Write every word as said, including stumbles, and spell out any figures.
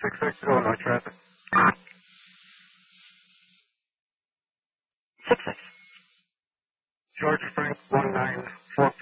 six six, oh, no traffic. Six six. George Frank one nine four